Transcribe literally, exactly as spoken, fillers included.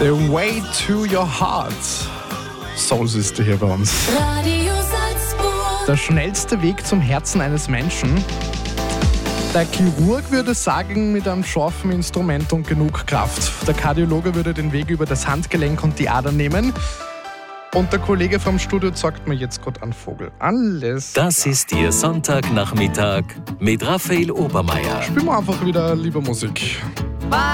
The Way to Your Heart. Souls ist hier bei uns. Radio Salzburg. Der schnellste Weg zum Herzen eines Menschen. Der Chirurg würde sagen, mit einem scharfen Instrument und genug Kraft. Der Kardiologe würde den Weg über das Handgelenk und die Ader nehmen. Und der Kollege vom Studio zeigt mir jetzt gerade einen Vogel. Alles Das klar. ist Ihr Sonntagnachmittag mit Raphael Obermeier. Spielen wir einfach wieder lieber Musik.